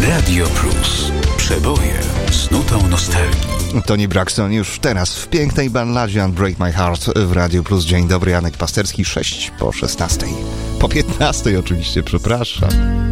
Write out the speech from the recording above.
Radio Plus. Przeboje z nutą nostalgii. Toni Braxton już teraz w pięknej balladzie Unbreak My Heart w Radio Plus. Dzień dobry, Janek Pasterski, 6 po 16. Po 15 oczywiście, przepraszam.